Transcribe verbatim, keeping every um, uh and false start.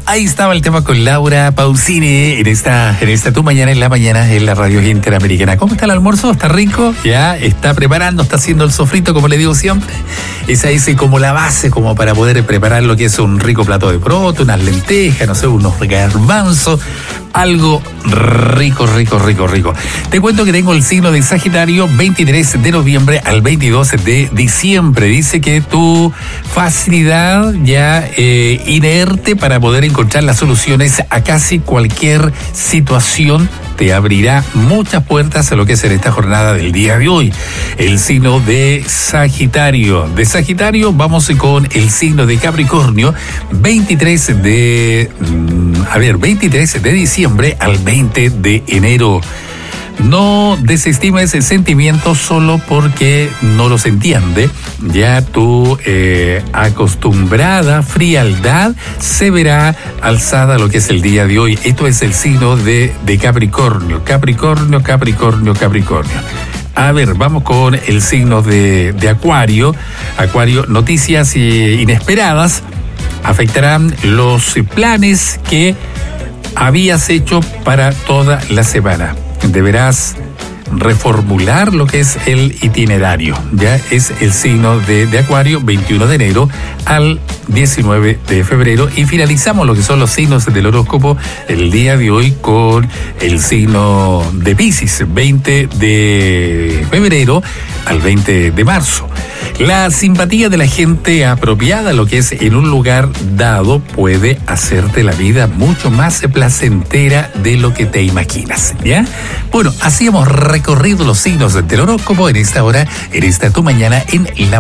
ahí estaba el tema con Laura Pausini en esta, en esta Tu Mañana en la Mañana en la Radio Interamericana. ¿Cómo está el almuerzo? ¿Está rico? Ya está preparando, está haciendo el sofrito, como le digo siempre. Esa es como la base, como para poder preparar lo que es un rico plato de poroto, unas lentejas, no sé, unos garbanzos, algo rico, rico, rico, rico. Te cuento que tengo el signo de Sagitario, veintitrés de noviembre al veintidós de diciembre. Dice que tu facilidad ya eh, inerte para poder encontrar las soluciones a casi cualquier situación te abrirá muchas puertas a lo que es en esta jornada del día de hoy. El signo de Sagitario. De Sagitario vamos con el signo de Capricornio, veintitrés de... A ver, veintitrés de diciembre al veinte de enero. No desestimes ese sentimiento solo porque no los entiende. Ya tu eh, acostumbrada frialdad se verá alzada a lo que es el día de hoy. Esto es el signo de, de Capricornio. Capricornio, Capricornio, Capricornio. A ver, vamos con el signo de, de Acuario. Acuario, noticias inesperadas afectarán los planes que habías hecho para toda la semana. Deberás reformular lo que es el itinerario. Ya es el signo de, de Acuario, veintiuno de enero al diecinueve de febrero. Y finalizamos lo que son los signos del horóscopo el día de hoy con el signo de Piscis, veinte de febrero al veinte de marzo. La simpatía de la gente apropiada, lo que es en un lugar dado, puede hacerte la vida mucho más placentera de lo que te imaginas, ¿ya? Bueno, así hemos recorrido los signos del horóscopo en esta hora, en esta Tu Mañana en la